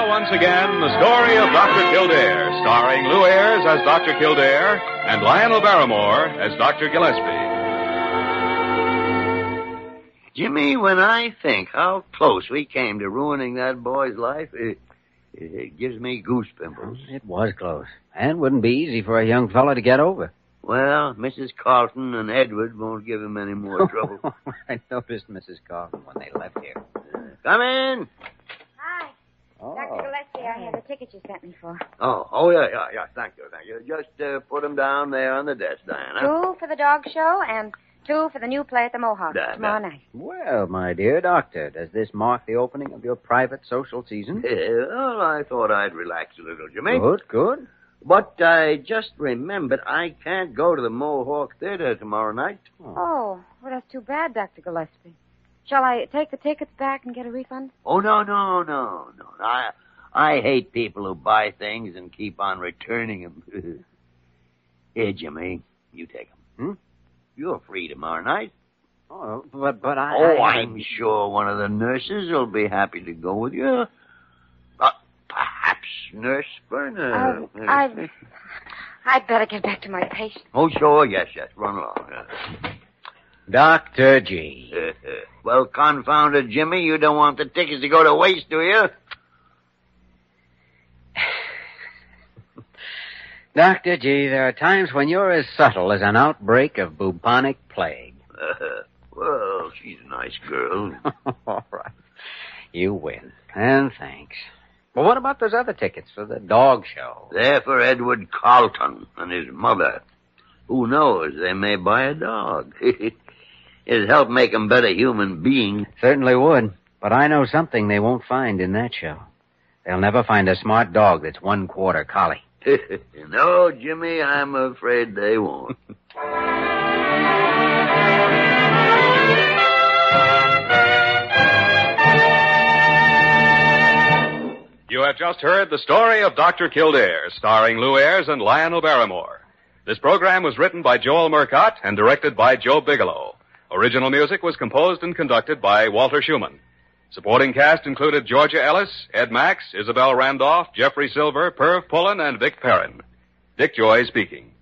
now, once again, the story of Dr. Kildare, starring Lou Ayres as Dr. Kildare and Lionel Barrymore as Dr. Gillespie. Jimmy, when I think how close we came to ruining that boy's life, it gives me goose pimples. It was close. And wouldn't be easy for a young fellow to get over. Well, Mrs. Carlton and Edward won't give him any more trouble. I noticed Mrs. Carlton when they left here. Come in. Hi. Oh. Dr. Gillespie, I have the ticket you sent me for. Oh, yeah. Thank you. Just put them down there on the desk, Diana. 2 for the dog show and 2 for the new play at the Mohawk tomorrow night. Well, my dear doctor, does this mark the opening of your private social season? Well, I thought I'd relax a little, Jimmy. Good. But I just remembered I can't go to the Mohawk Theater tomorrow night. Oh, well, that's too bad, Dr. Gillespie. Shall I take the tickets back and get a refund? Oh, no. I hate people who buy things and keep on returning them. Here, Jimmy, you take them. You're free tomorrow night. Oh, but I... Oh, I'm sure one of the nurses will be happy to go with you. Perhaps Nurse Berner. I'd better get back to my patient. Oh, sure, yes. Run along. Dr. G. Well, confound it, Jimmy. You don't want the tickets to go to waste, do you? Dr. G, there are times when you're as subtle as an outbreak of bubonic plague. Well, she's a nice girl. All right. You win. And thanks. Well, what about those other tickets for the dog show? They're for Edward Carlton and his mother. Who knows? They may buy a dog. It'd help make them better human beings. Certainly would. But I know something they won't find in that show. They'll never find a smart dog that's 1/4 collie. No, Jimmy, I'm afraid they won't. You have just heard the story of Dr. Kildare, starring Lou Ayres and Lionel Barrymore. This program was written by Joel Murcott and directed by Joe Bigelow. Original music was composed and conducted by Walter Schumann. Supporting cast included Georgia Ellis, Ed Max, Isabel Randolph, Jeffrey Silver, Perv Pullen, and Vic Perrin. Dick Joy speaking.